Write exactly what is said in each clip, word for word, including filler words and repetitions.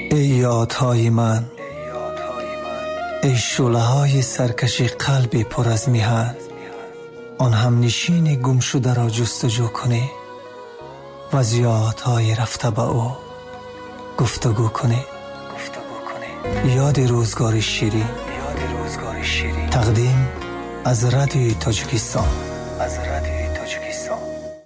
ای یادهای من، ای شعله های سرکشی قلبی پر از میهن، آن هم نشین گم شده را جستجو کنی و از یادهای رفته به او گفتگو کنی. یاد روزگار شیرین، تقدیم از رادیوی تاجیکستان. از رادیوی تاجیکستان.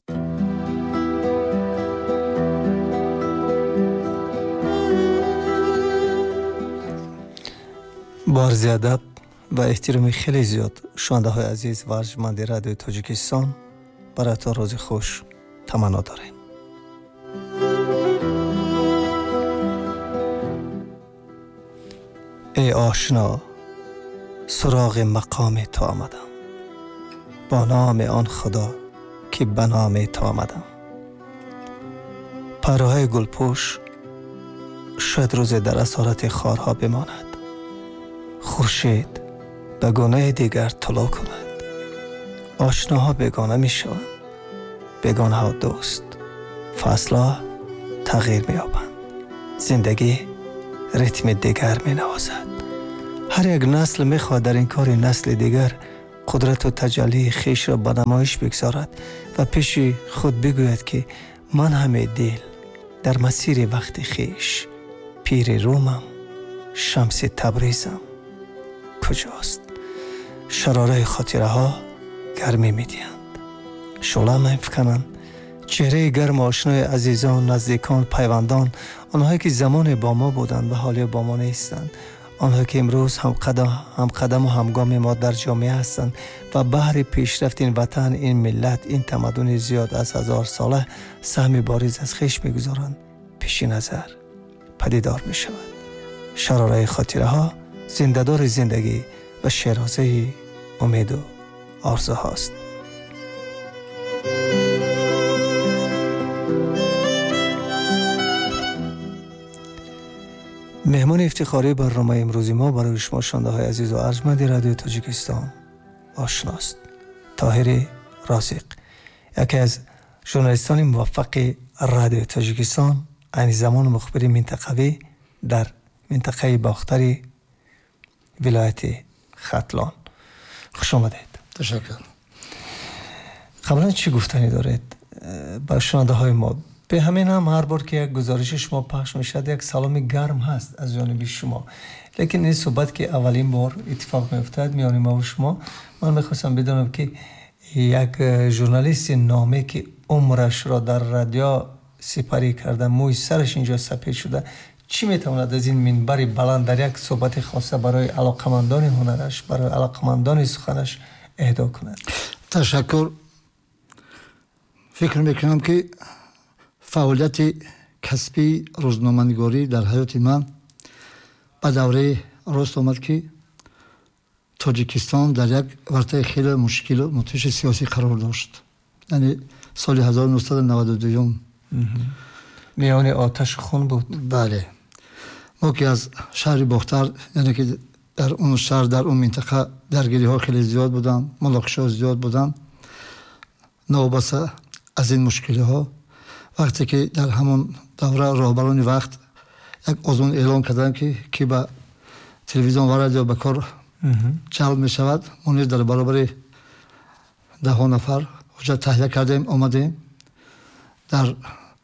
با عرض ادب و احترام خیلی زیاد شنونده های عزیز و ارجمند رادیوی تاجیکستان، براتون روز خوش تمنا داریم. ای آشنا، سراغ مقام تو آمدم، با نام آن خدا که به نام تو آمدم. پرهای گلپوش شاید روز در اسارت خارها بماند، خورشید به گونه دیگر طلوع کند، آشناها بیگانه می شوند، بیگانه ها دوست، فصلها تغییر می یابند، زندگی ریتم دیگر می نوازد. هر یک نسل می خواهد در این کار نسل دیگر قدرت و تجلی خیش را به نمایش بگذارد و پیش خود بگوید که من همه دل در مسیر وقت خیش، پیر رومم، شمس تبریزم کجاست؟ شراره خاطره ها گرمی می دیند، شعله می فکنند، چهره گرم آشنای عزیزان، نزدیکان، پیوندان، آنهایی که زمان با ما بودند و حالی با ما نیستند، آنها که امروز هم قدم, هم قدم و همگام ما در جامعه هستند و بهر پیشرفت این وطن، این ملت، این تمدن زیاد از هزار ساله سهم باریز از خویش می‌گذارند، پیش نظر پدیدار می‌شود. شراره خاطره ها زنده‌دار زندگی و شیرازه امید و آرزوهاست. مهمان افتخاری برنامه امروزی ما برای شما شنونده های عزیز و ارجمند رادیو تاجیکستان آشناست. طاهر رازق، یکی از ژورنالیستان موفق رادیو تاجیکستان، این زمان مخبر منطقوی در منطقه باختر ولایت ختلان. خوش آمدید. تشکر. قبلا چی گفتنی دارید با شنونده های ما؟ به همین هم هر بار که یک گزارش شما پخش میشد یک سلام گرم هست از جانب شما، لیکن این صحبت که اولین بار اتفاق میافتاد میان ما و شما، من میخواستم بدونم که یک ژورنالیست نامه که عمرش را در رادیو سپری کرده، موی سرش اینجا سپید شده، چی میتواند از این منبر بلند در یک صحبت خاصه برای علاقمندان هنرش، برای علاقمندان سخنش اهدا کند؟ تشکر. فکر میکنم که فعالیت کسبی روزنامه‌نگاری در حیات من به دوره راست آمد که تاجیکستان در یک ورطه خیلی مشکل و متوش سیاسی قرار داشت. یعنی سال هزار و نهصد و نود و دو میان آتش خون بود. بله. ما که از شهر باختر، یعنی که در اون شهر، در اون منطقه درگیری ها خیلی زیاد بودن، مناقشه ها زیاد بودن. نوبسته از این مشکل ها وقتی که در همون دوره راهبران وقت یک آزمون اعلام کردن که که به تلویزیون و رادیو به کار جلب می شود، ما نیز در برابر ده ها نفر حجت تهیه کردیم، آمدیم در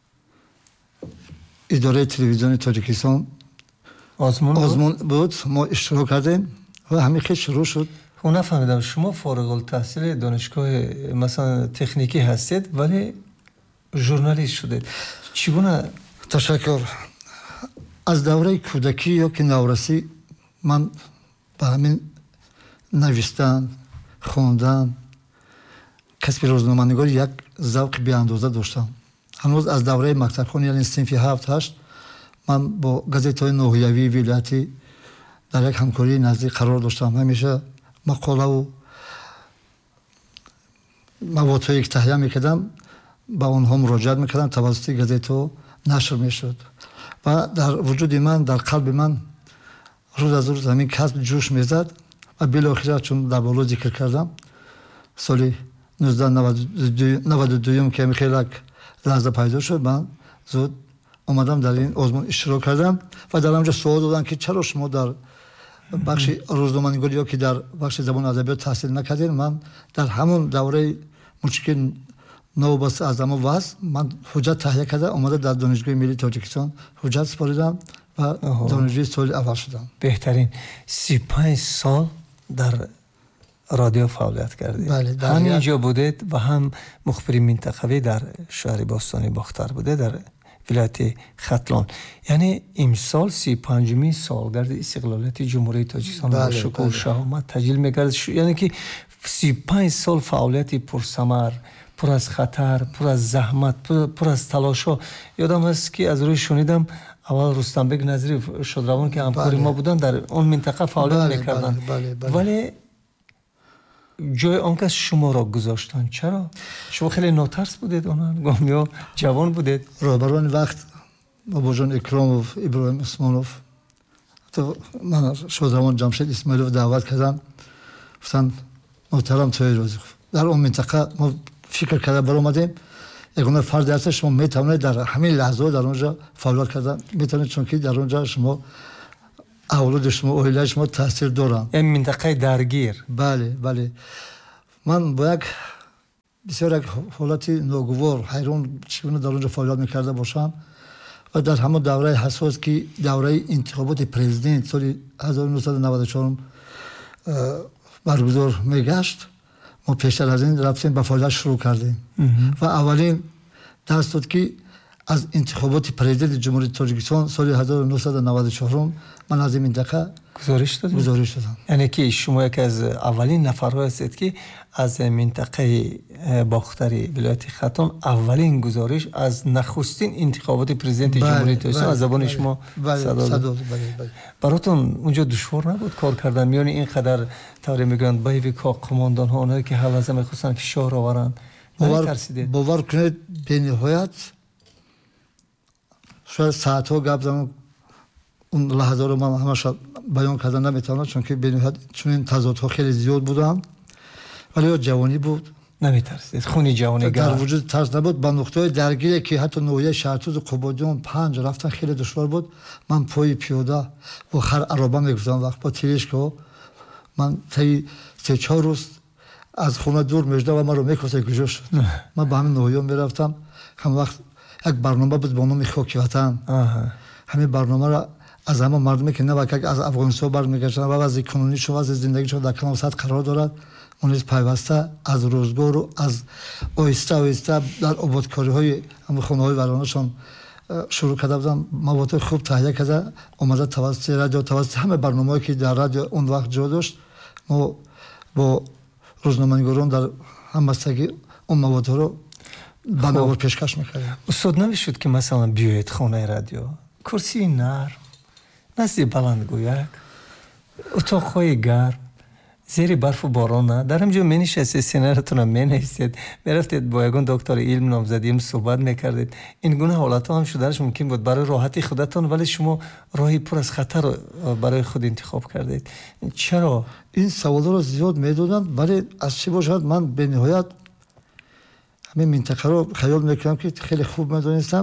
اداره تلویزیون تاجیکستان آزمون, آزمون بود. بود ما اشتراک کردیم و همین خیلی شروع شد. خب نفهمیدم شما فارغ التحصیل دانشگاه مثلا تکنیکی هستید ولی ژورنالیست شدید، چگونه؟ تشکر. از دوره کودکی یا که نورسی من به همین نوشتن، خوندن، کسب روزنامه‌نگاری یک ذوق بی اندازه داشتم. هنوز از دوره مکتبخانه، یعنی صنف هفت هشت، من با گازیت‌های ناحیوی ولایتی در یک همکاری نزدیک قرار داشتم. همیشه مقاله و موادهایی که تهیه می‌کردم با اونها مراجعت میکردم، توسط گازیت‌ها نشر میشد و در وجود من، در قلب من روز از روز همین کسب جوش میزد و بالاخره چون در بالا ذکر کردم سال نوزده نود و دو که خیلی لحظه پیدا شد، من زود омадам дар ин озмун иштирок кардам ва дар онҷо суол додам ки чаро шумо дар бахши рӯзноманигорӣ ё ки дар бахши забони адабиёт таҳсил накардем. Ман дар ҳамон давраи мучки новобаста аз ҳамон вазъ ман ҳуҷҷат таҳия карда омада дар донишгоҳи миллии Тоҷикистон ҳуҷҷат супоридам ва донишҷӯи соли аввал шудам. беҳтарин. си панҷ сол дар радио фаъолият кардед. ҳам инҷо будед ва ҳам мухбири минтақавӣ дар шаҳри Бостони Бохтар будед, дар вилояти Хатлон. яъне имсол си панҷумин солгарди истиқлолияти ҷумҳурии Тоҷикистон ба шукӯҳ шаҳомат таҷлил мекардед. яъне ки си панҷ сол фаъолияти пурсамар, пур аз хатар, пур аз заҳмат, пур аз талошҳо. ёдам аст ки аз рӯи шунидам аввал Рустамбек Назиров шодравон ки ҳамкори мо буданд дар он минтақа фаъолият мекарданд. вале ҷои он кас шуморо гузоштанд. чаро? шумо хеле нотарс будед онан гомиё ҷавон будед. роҳбарони вақт бобоҷон Икромов, Иброҳим Усмонов, ҳатто ман шодравон Ҷамшед Исмоилов даъват кардам. гуфтанд муҳтарам Тоҳир Розиқов, дар он минтақа мо фикр карда баромадем, ягона фарде ҳаст шумо метавонед дар ҳамин лаҳзаҳо дар онҷо фаъолият карда метавонед, чунки дар онҷо шумо авлоди шумо, оилаи шумо таъсир доранд. ин минтақаи даргир. бале бале ман бо як бисёр як ҳолати ногувор ҳайрон чӣ гуна дар онҷо фаъолият мекарда бошам ва дар ҳамон давраи ҳассос ки давраи интихоботи президент соли ҳазору нӯҳсаду наваду чорум баргузор мегашт, мо пештар аз ин рафтем ба фаъолият шурӯъ кардем ва аввалин даст дод ки аз интихоботи президенти ҷумҳурии Тоҷикистон соли ҳазору нӯҳсаду наваду чорум ман аз ин минтақа гузориш додем. гузориш додам. яъне ки шумо яке аз аввалин нафарҳое ҳастед ки аз минтақаи бохтари вилояти Хатлон аввалин гузориш аз нахустин интихоботи президенти ҷумҳурии Тоҷикистон аз забони шумо садо. баротон унҷо душвор набуд кор кардан? миёни ин қадар тавре мегӯянд боевикҳо, қумондонҳо, онҳое ки ҳаллаза мехостанд фишор оваранд, натарсидед? бовар кунед, бениҳоят шояд саатҳо гап занам, он лаҳзаро ман ҳамаша баён карда наметавонам, чунки бениҳоят чунин тазодҳо хеле зиёд буданд. вале ё ҷавонӣ буд, наметарсидед? хуни ҷавонӣ дар вуҷуд тарс набуд. ба нуқтаҳои даргире ки ҳатто ноҳияи Шаҳртӯзу Қубодиён панҷ рафтан хеле душвор буд. ман пои пиёда бо хар ароба мегуфтам вақт бо тилишкаҳо ман таи се чор рӯз аз хона дур межда ва маро мекоса гӯшо шуд. ман ба ҳамин ноҳияҳо мерафтам. ҳам вақт як барнома буд бо номи Хоки Ватан. ҳамин барномаро аз ҳама мардуме ки навак аз Афғонистон бармегаштанд ва вазъи қонунишон, вазъи зиндагишон дар камол сатҳ қарор дорад, мо низ пайваста аз рӯзгору аз оҳиста оҳиста дар ободкориҳои ҳамин хонаҳои вайронашон шурӯъ карда будам. маводҳои хуб таҳия карда омада тавассути радио, тавассути ҳама барномаҳое ки дар радио он вақт ҷо дошт, мо бо рӯзноманигорон дар ҳамбастагӣ он маводҳоро ба навор пешкаш мекардем. устод намешуд ки масалан биёед хонаи радио, курсии нарм, назди баландгӯяк, утоқҳои гарм, зери барфу борон на дар ҳамҷо менишастед, сенаратонам менависед, мерафтед бо ягон доктори илм номзадиям суҳбат мекардед. ин гуна ҳолатҳо ҳам шудааш мумкин буд барои роҳати худатон, вале шумо роҳи пур аз хатар барои худ интихоб кардед. чаро? ин саволҳоро зиёд медоданд, вале аз чӣ бошад ман бениҳоят ҳамин минтақаро хаёл мекунам ки хеле хуб медонистам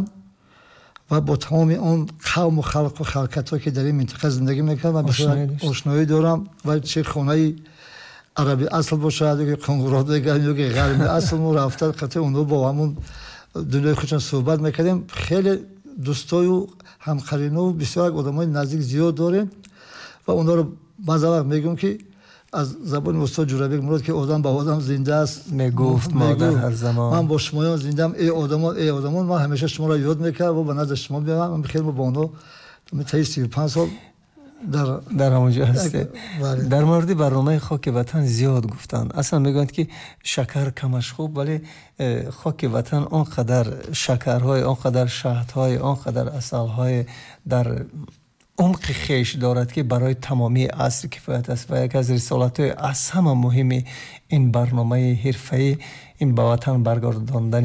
ва бо тамоми он қавму халқу халкатҳое ки дар ин минтақа зиндагӣ мекардам ва бисёр ошноӣ дорам. ва чӣ хонаи араби асл бошад ё ки қонгурод мегӯям ё ки ғарби асл, мо рафта қати онҳо бо ҳамон дунёи худшон суҳбат мекардем. хеле дӯстою ҳамқаринову бисёр одамои наздик зиёд дорем ва онҳоро баъзе вақт мегӯям ки аз забони устод Ҷурабек Мурод ки одам ба одам зинда аст мегуфт модар ҳар замон. ман бо шумоён зиндаам, э одамон э одамон. ман ҳамеша шуморо ёд мекардам ва ба назди шумо меомадам. хеле мо бо онҳо таи сию панҷ сол дар дар ҳамонҷо ҳастед. дар мавриди барномаи Хоки Ватан зиёд гуфтанд. аслан мегӯянд ки шакар камаш хуб, вале Хоки Ватан он қадар шакарҳои, он қадар шаҳдҳои, он қадар асалҳои дар умқи хеш дорад ки барои тамомии аср кифоят аст. ва яке аз рисолатҳои аз ҳама муҳими ин барномаи ҳирфаӣ ин ба ватан баргардондани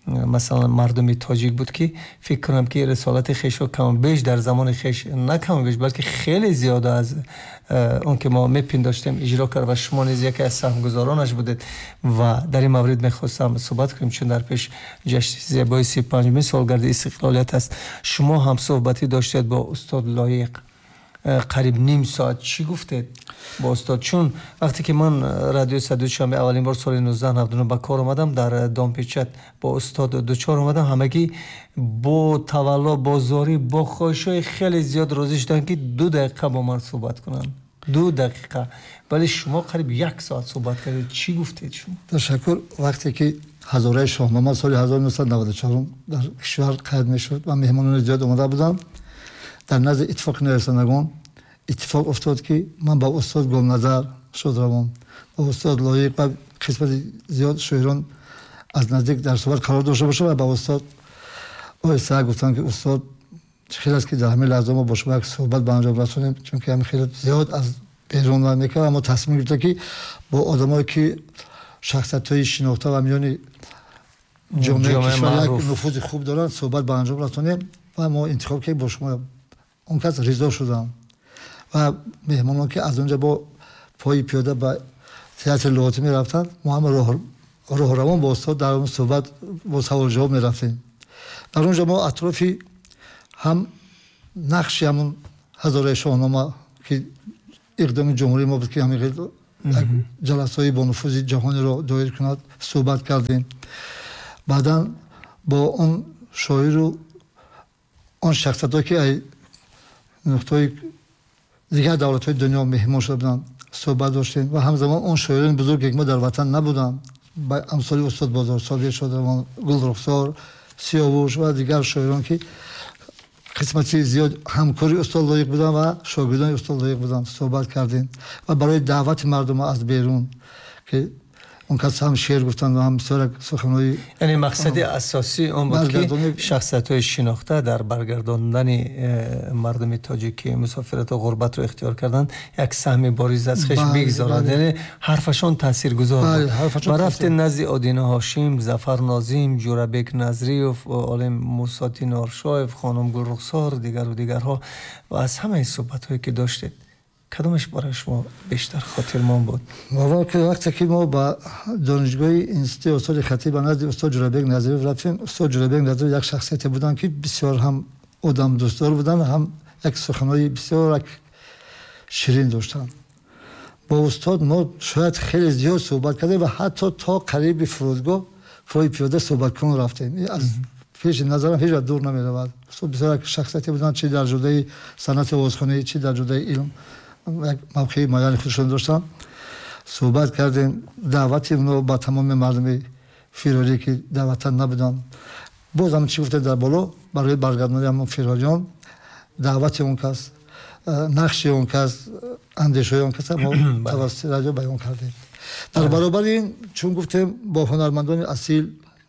مثلا مردمی تاجیک بود که فکر کنم که رسالت خیش رو کم بیش در زمان خیش نه کم بیش بلکه خیلی زیاده از اون که ما میپنداشتیم اجرا کرد و شما نیز یکی از سهمگزارانش بودید و در این مورد میخواستم صحبت کنیم چون در پیش جشن زیبایی سی و پنجمین سالگرد استقلالیت است. شما هم صحبتی داشتید با استاد لایق قریب نیم ساعت. چی گفتید با استاد؟ چون وقتی که من رادیو صدای شنبه اولین بار سال نوزده نود و نه با کار اومدم در دامپیچت با استاد دوچار اومدم، همگی با تولد با زاری با خواهشای خیلی زیاد راضی شدن که دو دقیقه با من صحبت کنن. دو دقیقه. ولی شما قریب یک ساعت صحبت کردید. چی گفتید شما؟ تشکر. وقتی که هزاره شاهنامه سال هزار و نهصد و نود و چهار در کشور قید میشد و مهمانان زیاد اومده بودن، در نزد اتفاق نرسندگان اتفاق افتاد که من با استاد گلنظر شد روم، با استاد لایق و قسمت زیاد شاعران از نزدیک در صحبت قرار داشته باشه و با استاد آیسته گفتن که استاد خیلی است که در همین لحظه ما با شما یک صحبت به انجام رسونیم، چون که همین خیلی زیاد از بیرون و میکنه. اما تصمیم گرفته که با آدمایی که شخصیت‌های شناخته و میان جامعه کشور یک نفوذ خوب دارن صحبت به انجام رسونیم و ما انتخاب که با شما اون کس رضا شدم و مهمانان که از اونجا با پای پیاده به تئاتر لغاتی می رفتن، ما هم راه راه روان با استاد در اون صحبت با سوال جواب می رفتیم. در اونجا ما اطرافی هم نقش همون هزاره شاهنامه که اقدام جمهوری ما بود که همین جلسه‌های با نفوذ جهانی رو دایر کند صحبت کردیم. بعدا با اون شاعر و اون شخصیت‌ها که نقطه دیگر دولت‌های دنیا مهمان شده بودن صحبت داشتیم و همزمان اون شاعران بزرگ که ما در وطن نبودن با امثال استاد بازارسالی شده، گلرخسار، سیاوش و دیگر شاعران که قسمتی زیاد همکاری استاد لایق بودن و شاگردان استاد لایق بودن صحبت کردیم و برای دعوت مردم از بیرون که اون کس هم شعر گفتن و هم بسیار سخنهای، یعنی مقصد اساسی اون بود که شخصیت‌های شناخته در برگرداندن مردم تاجیکی مسافرت و غربت رو اختیار کردن یک سهم باریز از خش بگذارند. یعنی حرفشون تاثیرگذار بود. و رفت نزد آدینه هاشم، ظفر ناظم، جورابک نظری و عالم موسی دینارشایف، خانم گلرخسار دیگر و دیگرها و از همه صحبت‌هایی که داشتید کدامش برای شما بیشتر خاطرمان بود؟ واقعا که وقتی که ما با دانشگاه انستیتوت استاد خطیب نزد استاد جورابک نظری رفتیم، استاد جورابک نظری یک شخصیت بودن که بسیار هم آدم دوستدار بودن، هم یک سخنهای بسیار شیرین داشتن. با استاد ما شاید خیلی زیاد صحبت کردیم و حتی تا قریب فرودگاه پای پیاده صحبت کنون رفتیم. از پیش نظرم هیچ دور نمی‌رود. استاد بسیار شخصیتی بودن، چه در جدای صنعت آوازخوانی چه در جدای علم یک موقعی معین خودشون داشتن. صحبت کردیم، دعوتی اونو با تمام مردم فراری که دعوتن نبودن باز هم چی گفته در بالا برای برگرداندن همون فراریان دعوت اون کس، نقش اون کس، اندیشه اون کس ما توسط رادیو بیان کردیم. در برابر این چون گفتیم با هنرمندان اصیل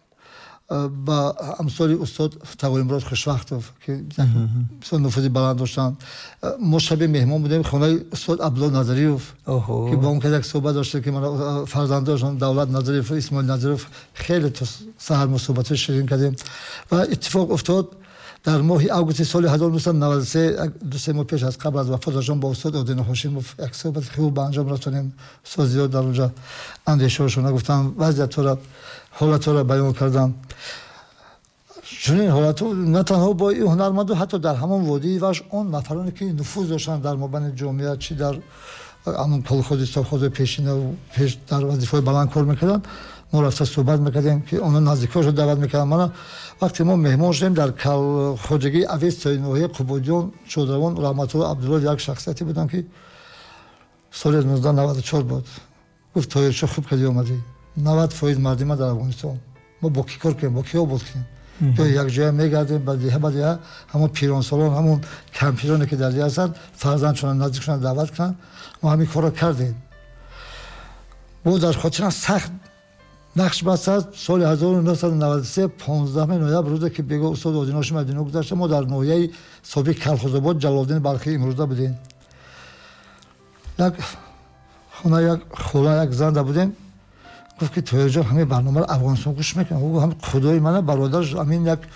با امثال استاد تقوی امراض خوشوقتوف که بسیار نفوذی بلند داشتن، ما شب مهمان بودیم خانه استاد عبدالله نظریوف که با اون که یک صحبت داشته که من فرزنداشون دولت نظریوف و اسماعیل نظریوف خیلی تو سحر مصوبت شیرین کردیم و اتفاق افتاد در ماه اوگوست سال هزار و نهصد و نود و سه دو سه ماه پیش از قبل از وفاتشون با استاد آدینه هاشموف یک صحبت خوب به انجام رسوندیم. استاد زیاد در اونجا اندیشه‌هاشون گفتن، وضعیت را حالت را بیان کردن. چنین حالت نه تنها با این هنرمندان حتی در همون وادی وش اون نفرانی که نفوذ داشتن در مابین جامعه چی در همون کلخودی ساخت پیشینه و پیش در وظیفه بلند کار میکردن، ما رفته صحبت میکردیم که اونا نزدیکاشو دعوت میکردن. من وقتی ما مهمان شدیم در خواجگی اویس تاینوهی قبادیان شودروان رحمت الله عبدالله یک شخصیتی بودن که سال نوزده نود و چهار بود. گفت تایرچه خوب کردی اومدی، نود فایز مردم در افغانستان ما با کی کار کنیم، با کیا بود کنیم یا یک جای میگردیم بعد دیگه بعد دیگه همون پیران سالان همون کمپیرانی که در دیگه هستن فرزندشون نزدیکشون دعوت کنن. ما همین کار رو کردیم. با در خاطر سخت نقش بسته سال هزار و نهصد و نود و سه پانزدهم نوامبر روزی که بگو استاد آدینه هاشم مدینه گذشته ما در ناحیه سابق کلخوزآباد جلال‌الدین بلخی امروزه بودیم. یک خونه یک خونه یک زنده بودیم. گفت که توی جان همه برنامه رو افغانستان گوش میکنه. او هم خدای منه برادرش همین یک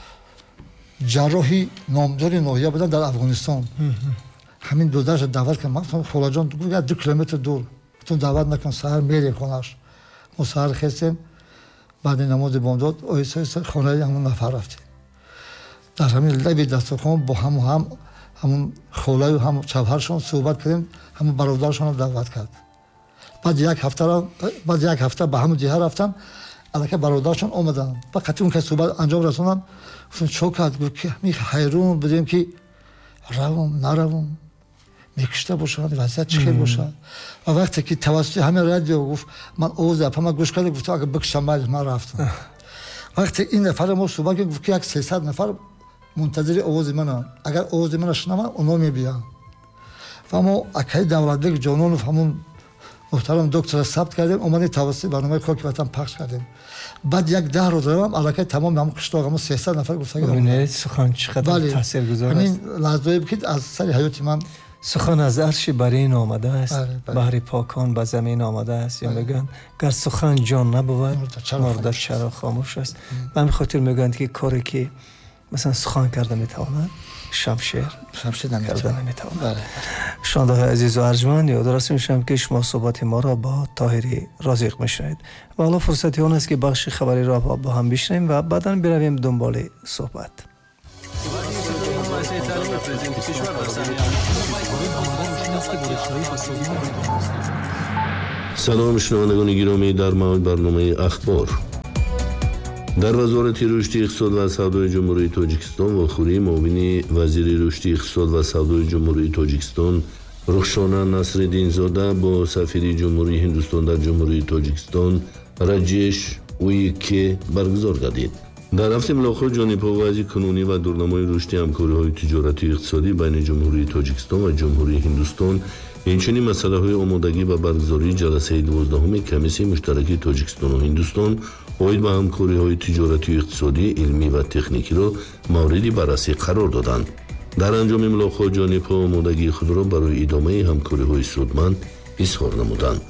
جراحی نامدار ناحیه بودن در افغانستان. همین دو درش دعوت کردم. من خاله جان گفت دو کیلومتر دور تو دعوت نکن، سحر میریم خونه‌اش. ما سحر خستیم، بعد نماز بامداد آیسته آیسته خانه همون نفر رفتیم. در همین لبی دسترخوان با هم هم همون خاله و هم شوهرشون صحبت کردیم، همون برادرشون رو دعوت کرد. بعد یک هفته را بعد یک هفته به همون جهه رفتم، البته برادرشون اومدن. بعد اون که صحبت انجام رسوندم، گفتم چه کرد؟ گفت که می حیرون بودیم که روم نروم میکشته باشن، وضعیت چه باشه. و وقتی که توسط همین رادیو گفت من اوز اپم گوش کردم، گفت اگه بکشم من رفتم. وقتی این نفر ما صحبت کردیم، گفت که یک سیصد نفر منتظر آواز منن، اگر آواز من شنون اونا میبیان. و ما اکای دولت بیگ جانون همون محترم دکتر ثبت کردیم، اومدیم توسط برنامه خاک وطن پخش کردیم. بعد یک ده روز رفتم الکی تمام همون قشتاقمون سیصد نفر گفتن ببینید سخن چقدر تاثیرگذار است. همین لحظه‌ای بود که از سر حیات من سخن از عرش برین آمده است، بحر پاکان به زمین آمده است. یا میگن گر سخن جان نبود مرده چرا خاموش است. به همین خاطر میگن که کاری که مثلا سخن کرده میتواند شمشیر شمشیر کرده نمیتواند. شنونده عزیز و ارجمند، یادآور میشم که شما صحبت ما را با طاهری رازق میشنوید و حالا فرصتی اون است که بخش خبری را با هم بشنویم و بعدا برویم دنبال صحبت. سلام شنوندگان گرامی، در موعد برنامه اخبار. در وزارت رشد اقتصاد و سودای جمهوری تاجیکستان واخوری معاون وزیر رشد اقتصاد و سودای جمهوری تاجیکستان رخشانه نصرالدین زاده با سفیر جمهوری هندوستان در جمهوری تاجیکستان راجیش اویکی برگزار گردید. در هفته ملاقات جانب‌ها وضع کنونی و دورنمای رشد همکاری‌های تجارتی و اقتصادی بین جمهوری تاجیکستان و جمهوری هندوستان، اینچنین مسئله‌های آمادگی و برگزاری جلسه دوازدهم کمیسیون مشترک تاجیکستان و هندوستان اوید به همکاری‌های تجارتی و اقتصادی، علمی و تکنیکی را موردی بررسی قرار دادند. در انجام ملاقات جانب‌ها آمادگی خود را برای ادامه همکاری‌های سودمند اظهار نمودند.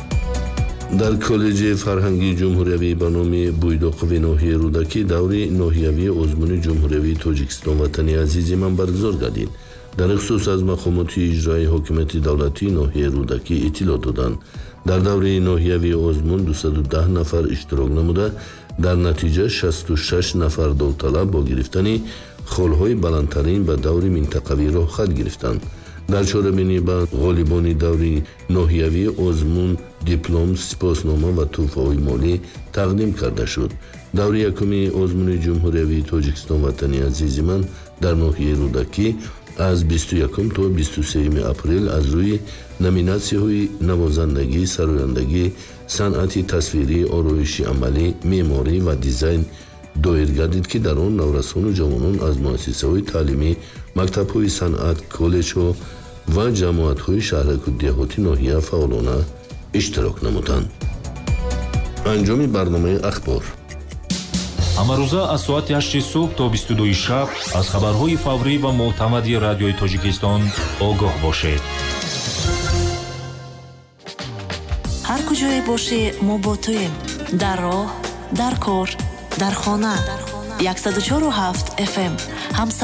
در کالج فرهنگی جمهوری به نام بویداقوی ناحیه رودکی دوره ناحیوی آزمون جمهوری تاجیکستان وطن عزیز من برگزار گردید. در خصوص از مقامات اجرایی حاکمیت دولتی ناحیه رودکی اطلاع دادند. در دوره ناحیوی آزمون دویست و ده نفر اشتراک نموده، در نتیجه شصت و شش نفر داوطلب با گرفتن خالهای بلندترین به دور منطقوی را خط گرفتند. در چهارمین به غالبان دوره ناحیوی آزمون دیپلم، سپاسنامه و تحفه‌های مالی تقدیم کرده شد. دوره یکمی آزمون جمهوری تاجیکستان وطن عزیز من در ناحیه رودکی از بیست و یکم تا بیست و سوم اپریل از روی نامیناسی‌های نوازندگی، سرایندگی، صنعت تصویری، آرایشی عملی، معماری و دیزاین دایر گردید که در آن نورسان و جوانان از مؤسسه‌های تعلیمی، مکتب‌های صنعت، کالج‌ها و جماعت‌های شهرک و دهاتی ناحیه فعالانه اشتراک نمودند. انجام برنامه اخبار. ҳамарӯза аз соати ҳашти субҳ то бисту дуи шаб аз хабарҳои фаврӣ ва мӯътамади радиои Тоҷикистон огоҳ бошед. ҳар куҷое бошӣ мо бо туем. дар роҳ, дар кор, дар хона. яксад و چهار و هفت اف ام